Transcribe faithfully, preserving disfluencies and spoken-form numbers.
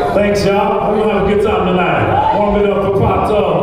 Thanks, y'all. We're gonna have a good time tonight. Warm it up for Pop Dog.